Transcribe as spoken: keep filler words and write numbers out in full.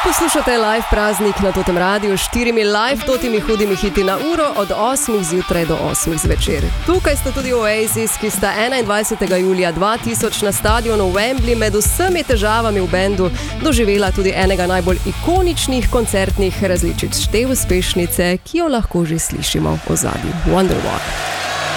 Poslušate live praznik na Totem Radiu s štirimi live totimi hudimi hiti na uro od osmih zjutraj do osmih zvečer. Tukaj sta tudi Oasis, ki sta enaindvajsetega julija dva tisoč na stadionu Wembley med vsemi težavami v bendu doživela tudi enega najbolj ikoničnih koncertnih različic te uspešnice, ki jo lahko že slišimo v ozadju. Wonderwall.